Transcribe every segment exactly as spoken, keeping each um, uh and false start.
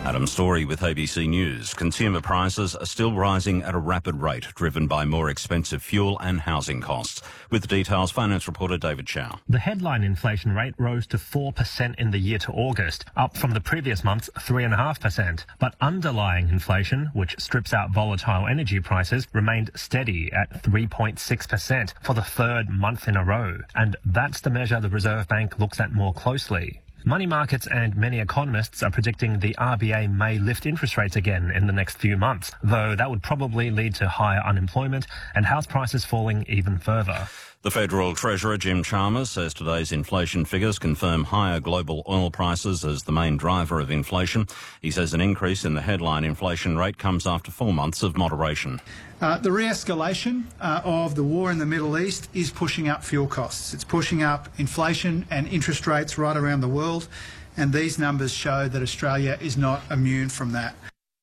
Adam Story with A B C News. Consumer prices are still rising at a rapid rate, driven by more expensive fuel and housing costs. With the details, finance reporter David Chow. The headline inflation rate rose to four percent in the year to August, up from the previous month's three point five percent. But underlying inflation, which strips out volatile energy prices, remained steady at three point six percent for the third month in a row. And that's the measure the Reserve Bank looks at more closely. Money markets and many economists are predicting the R B A may lift interest rates again in the next few months, though that would probably lead to higher unemployment and house prices falling even further. The Federal Treasurer, Jim Chalmers, says today's inflation figures confirm higher global oil prices as the main driver of inflation. He says an increase in the headline inflation rate comes after four months of moderation. Uh, the re-escalation uh, of the war in the Middle East is pushing up fuel costs. It's pushing up inflation and interest rates right around the world, and these numbers show that Australia is not immune from that.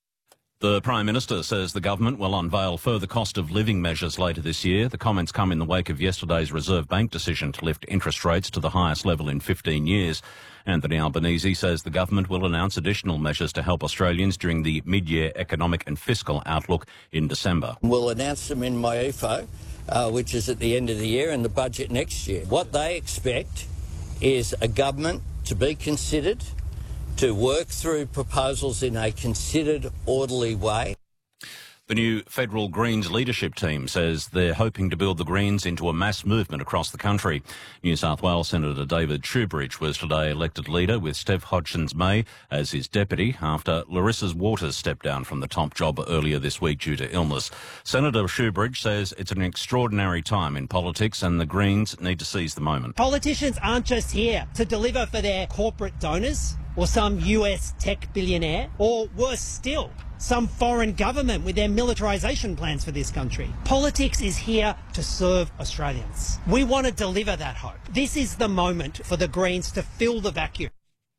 The Prime Minister says the government will unveil further cost of living measures later this year. The comments come in the wake of yesterday's Reserve Bank decision to lift interest rates to the highest level in fifteen years. Anthony Albanese says the government will announce additional measures to help Australians during the mid-year economic and fiscal outlook in December. We'll announce them in my E F O, uh, which is at the end of the year, and the budget next year. What they expect is a government to be considered, to work through proposals in a considered, orderly way. The new federal Greens leadership team says they're hoping to build the Greens into a mass movement across the country. New South Wales Senator David Shoebridge was today elected leader with Steph Hodgkins-May as his deputy after Larissa Waters stepped down from the top job earlier this week due to illness. Senator Shoebridge says it's an extraordinary time in politics and the Greens need to seize the moment. Politicians aren't just here to deliver for their corporate donors or some U S tech billionaire, or worse still, some foreign government with their militarisation plans for this country. Politics is here to serve Australians. We want to deliver that hope. This is the moment for the Greens to fill the vacuum.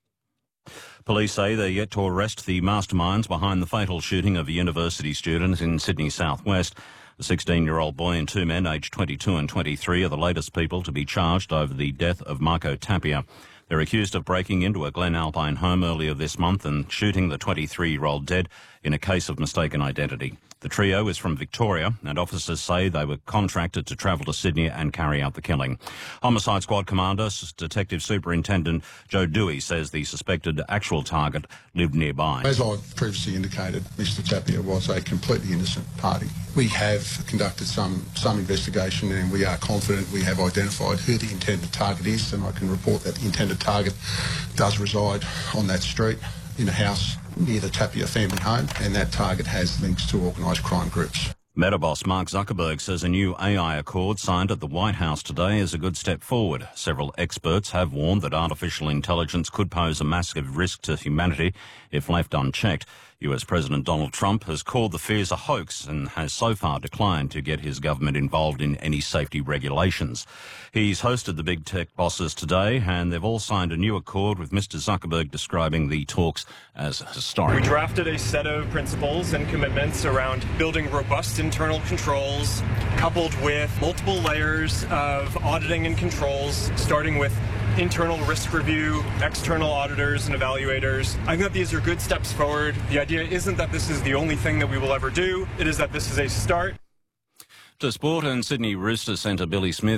Police say they're yet to arrest the masterminds behind the fatal shooting of a university student in Sydney southwest. The sixteen-year-old boy and two men aged twenty-two and twenty-three are the latest people to be charged over the death of Marco Tapia. They're accused of breaking into a Glen Alpine home earlier this month and shooting the twenty-three-year-old dead in a case of mistaken identity. The trio is from Victoria, and officers say they were contracted to travel to Sydney and carry out the killing. Homicide Squad Commander, Detective Superintendent Joe Dewey, says the suspected actual target lived nearby. As I've previously indicated, Mister Tapia was a completely innocent party. We have conducted some, some investigation and we are confident we have identified who the intended target is, and I can report that the intended target does reside on that street in a house near the Tapia family home, and that target has links to organised crime groups. Meta boss Mark Zuckerberg says a new A I accord signed at the White House today is a good step forward. Several experts have warned that artificial intelligence could pose a massive risk to humanity if left unchecked. U S President Donald Trump has called the fears a hoax and has so far declined to get his government involved in any safety regulations. He's hosted the big tech bosses today, and they've all signed a new accord, with Mister Zuckerberg describing the talks as historic. We drafted a set of principles and commitments around building robust internal controls, coupled with multiple layers of auditing and controls, starting with internal risk review, external auditors and evaluators. I think that these are good steps forward. The idea isn't that this is the only thing that we will ever do. It is that this is a start. To sport, and Sydney Roosters centre Billy Smith